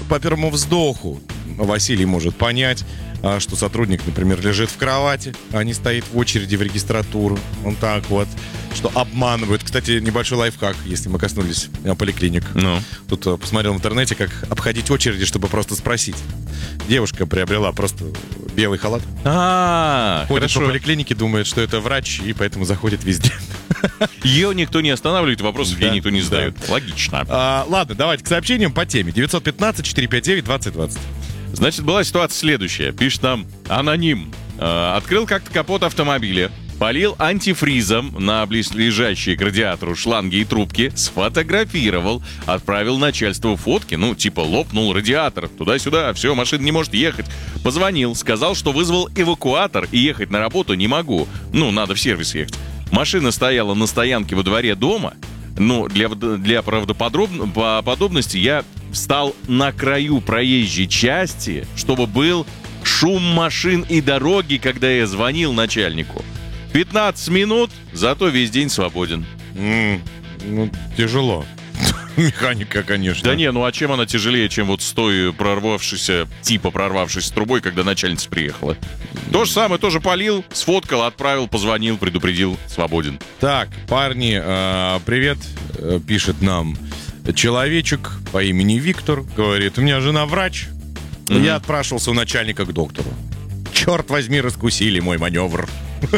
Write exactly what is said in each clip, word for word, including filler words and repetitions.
по первому вздоху Василий может понять, что сотрудник, например, лежит в кровати, а не стоит в очереди в регистратуру. Он так вот, что обманывают. Кстати, небольшой лайфхак, если мы коснулись поликлиник. Ну. Тут посмотрел в интернете, как обходить очереди, чтобы просто спросить. Девушка приобрела просто белый халат. А, Ходит хорошо. по поликлинике, думает, что это врач, и поэтому заходит везде. Ее никто не останавливает, вопросов Да, ей никто не да. задает. Логично. А, ладно, давайте к сообщениям по теме. девятьсот пятнадцать четыреста пятьдесят девять двадцать двадцать. Значит, была ситуация следующая. Пишет нам аноним. Э, Открыл как-то капот автомобиля, полил антифризом на близлежащие к радиатору шланги и трубки, сфотографировал, отправил начальству фотки, ну, типа лопнул радиатор, туда-сюда, все, машина не может ехать. Позвонил, сказал, что вызвал эвакуатор и ехать на работу не могу. Ну, надо в сервис ехать. Машина стояла на стоянке во дворе дома. Ну, для, для правдоподобности я встал на краю проезжей части, чтобы был шум машин и дороги, когда я звонил начальнику. пятнадцать минут, зато весь день свободен. М, Ну, тяжело. Механика, конечно. Да не, ну а чем она тяжелее, чем вот с той прорвавшейся, типа прорвавшейся трубой, когда начальница приехала? То же самое, тоже полил, сфоткал, отправил, позвонил, предупредил, свободен. Так, парни, э, привет, э, пишет нам человечек по имени Виктор. Говорит, у меня жена врач. Мгм. Я отпрашивался у начальника к доктору. Черт возьми, раскусили мой маневр.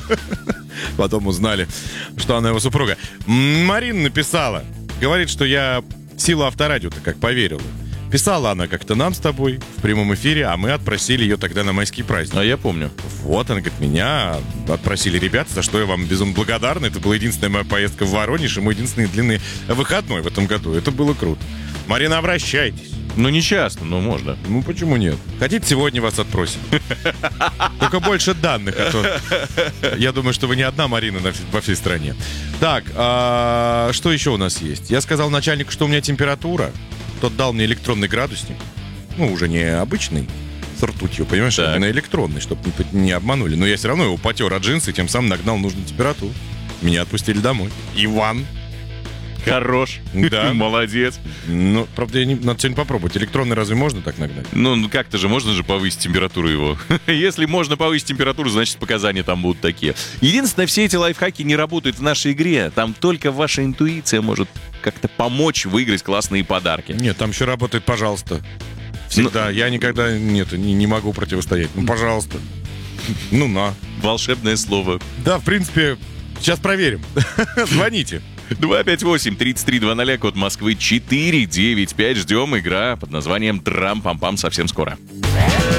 Потом узнали, что она его супруга. М, Марина написала. Говорит, что я силу авторадио-то как поверила. Писала она как-то нам с тобой в прямом эфире, а мы отпросили ее тогда на майские праздники. А я помню. Вот, она говорит, меня отпросили ребята, за что я вам безумно благодарна. Это была единственная моя поездка в Воронеж, и мой единственный длинный выходной в этом году. Это было круто. Марина, обращайтесь. Ну не часто, но можно. Ну, почему нет? Хотите, сегодня вас отпросим. Только больше данных, а то я думаю, что вы не одна Марина на вс- во всей стране. Так, а, что еще у нас есть? Я сказал начальнику, что у меня температура. Тот дал мне электронный градусник. Ну, уже не обычный, с ртутью, понимаешь? Так. А именно электронный, чтобы не, по- не обманули. Но я все равно его потер от джинсы, и тем самым нагнал нужную температуру. Меня отпустили домой. Иван. Хорош. Да. Молодец. Ну, правда, я не, надо сегодня попробовать. Электронный разве можно так нагнать? Ну, ну как-то же можно же повысить температуру его. Если можно повысить температуру, значит показания там будут такие. Единственное, все эти лайфхаки не работают в нашей игре. Там только ваша интуиция может как-то помочь выиграть классные подарки. Нет, там еще работает, пожалуйста. Всегда. Я никогда нет, не, не могу противостоять. Ну, пожалуйста. Ну, на. Волшебное слово. Да, в принципе, сейчас проверим. Звоните. два пять восемь тридцать три двадцать, код Москвы четыре девять пять. Ждем. Игра под названием Драм-пам-пам совсем скоро.